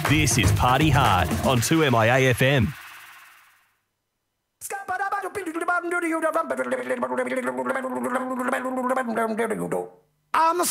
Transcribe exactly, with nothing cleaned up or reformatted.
This is Party Hard on two M I A F M. I'm a